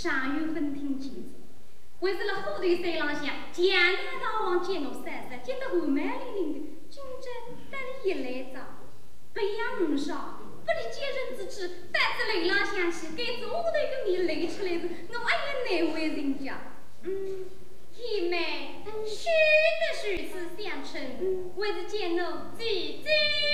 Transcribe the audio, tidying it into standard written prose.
尚有分听清楚。为是了后头山浪向，江南大王见我闪闪，见得后满里领的，今朝带了一来早，不养少，不理解人之志，但是雷浪向去，该是我的一个面累出来的，我爱了哪位人家？姨妹，许的许此相称，为是见我姐姐。